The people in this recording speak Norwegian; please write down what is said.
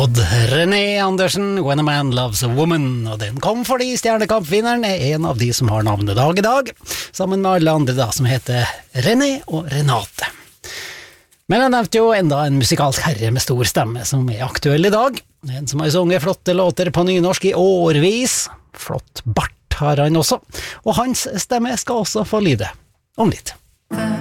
Odd René Andersen, When a Man Loves a Woman, og den kom fordi Stjernekampvinneren en av de som har navnedag i dag, sammen med alle andre da, som heter René og Renate. Men jeg nevnte jo enda en musikalsk herre med stor stemme som aktuell i dag, en som har sunget flotte låter på nynorsk i årvis, flott bart har han også, og hans stemme skal også få lyde om litt.